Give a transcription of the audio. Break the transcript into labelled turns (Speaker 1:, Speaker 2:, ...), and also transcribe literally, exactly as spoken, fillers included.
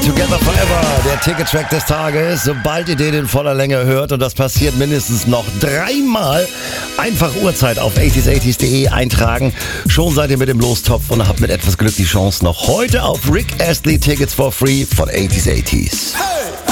Speaker 1: Together Forever, der Ticket-Track des Tages. Sobald ihr den in voller Länge hört, und das passiert mindestens noch dreimal, einfach Uhrzeit auf achtziger achtzig punkt de eintragen. Schon seid ihr mit dem Lostopf und habt mit etwas Glück die Chance, noch heute auf Rick Astley Tickets for Free von achtziger achtzig.